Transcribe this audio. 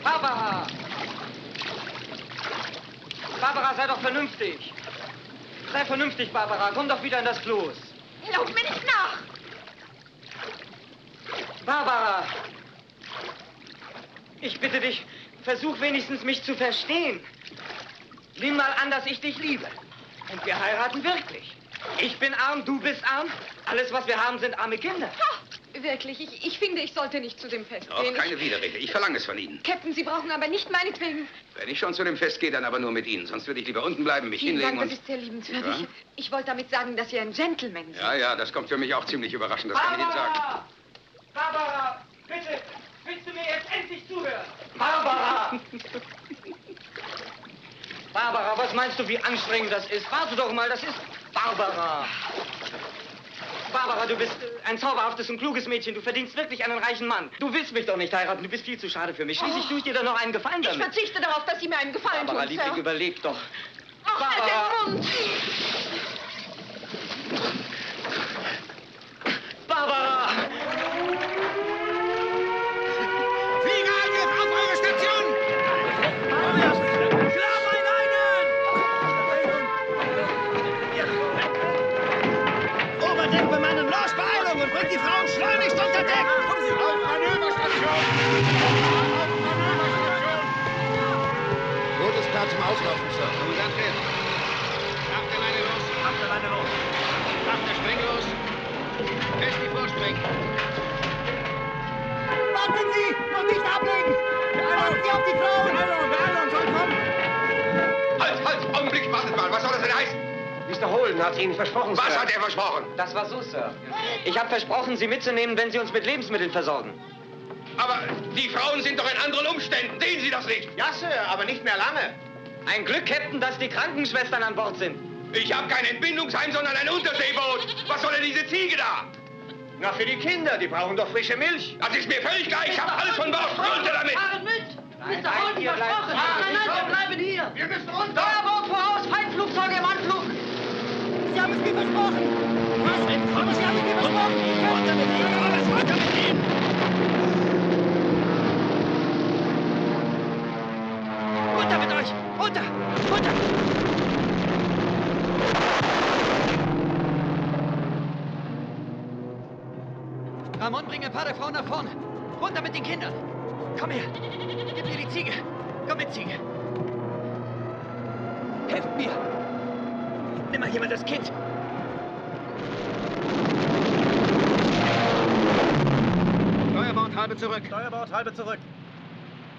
Barbara! Barbara, sei doch vernünftig. Sei vernünftig, Barbara. Komm doch wieder in das Floß. Lauf mir nicht nach. Barbara! Ich bitte dich, versuch wenigstens, mich zu verstehen. Nimm mal an, dass ich dich liebe. Und wir heiraten wirklich. Ich bin arm, du bist arm. Alles, was wir haben, sind arme Kinder. Ha, wirklich, ich finde, ich sollte nicht zu dem Fest gehen. Auch keine Widerrede. Ich verlange es von Ihnen. Captain, Sie brauchen aber nicht meinetwegen. Wenn ich schon zu dem Fest gehe, dann aber nur mit Ihnen. Sonst würde ich lieber unten bleiben, mich Vielen hinlegen Dank, und... das ist sehr liebenswürdig. Ja? Ich wollte damit sagen, dass Sie ein Gentleman sind. Ja, ja, das kommt für mich auch ziemlich überraschend, das kann ich Ihnen sagen. Barbara! Bitte! Willst du mir jetzt endlich zuhören? Barbara! Barbara, was meinst du, wie anstrengend das ist? Warte doch mal, das ist Barbara. Barbara, du bist ein zauberhaftes und kluges Mädchen. Du verdienst wirklich einen reichen Mann. Du willst mich doch nicht heiraten. Du bist viel zu schade für mich. Schließlich tue ich dir doch noch einen Gefallen damit. Ich verzichte darauf, dass Sie mir einen Gefallen Barbara, tun, Liebling, Sir. überleg doch. Ach, halt den Mund! Barbara! Fliegerangriff auf eure Station! Schlapp einen! Oberdeck bemannen! Los, Beeilung und bringt die Frauen schleunigst unter Deck! Kommen Sie auf Manöverstation! Auf Manöverstation! Boot ist klar zum Auslaufen, Sir. Kommandant Feld. Nach der Leine los. Ab der Leine los! Nach der Spring los. Fest die Vorspring. Warten Sie! Noch nicht ablegen! Warten Sie auf die Frauen! Beeilung soll kommen! Halt! Augenblick, wartet mal. Was soll das denn heißen? Mr. Holden hat Ihnen versprochen, Was Sir. hat er versprochen? Das war so, Sir. Ich habe versprochen, Sie mitzunehmen, wenn Sie uns mit Lebensmitteln versorgen. Aber die Frauen sind doch in anderen Umständen. Sehen Sie das nicht? Ja, Sir, aber nicht mehr lange. Ein Glück, Captain, dass die Krankenschwestern an Bord sind. Ich habe kein Entbindungsheim, sondern ein Unterseeboot. Was soll denn diese Ziege da? Na, für die Kinder, die brauchen doch frische Milch. Das ist mir völlig gleich. Ich habe alles von Bord. Runter damit! Fahren mit! Nein, nein, ihr bleibt. wir bleiben hier! Wir müssen runter! Steuerbord voraus! Feindflugzeuge im Anflug! Sie haben es mir versprochen! Was? Aber Sie haben es mir versprochen! Runter mit Ihnen! Alles runter mit Ihnen! Runter mit euch! Runter! Runter! Ramon, bringe ein paar der Frauen nach vorne. Runter mit den Kindern. Komm her. Gib mir die Ziege. Komm mit, Ziege. Helft mir. Nimm mal jemand das Kind. Steuerbord, halbe zurück. Steuerbord, halbe zurück.